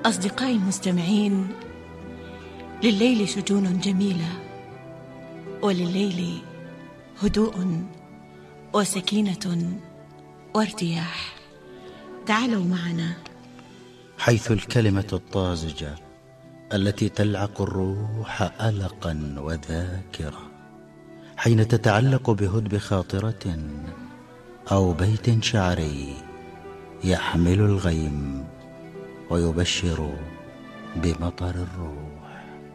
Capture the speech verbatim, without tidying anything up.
أصدقائي المستمعين، لليل شجون جميلة، ولليل هدوء وسكينة وارتياح. تعالوا معنا حيث الكلمة الطازجة التي تلعق الروح ألقا وذاكرة، حين تتعلق بهدب خاطرة أو بيت شعري يحمل الغيم ويبشر بمطر الروح.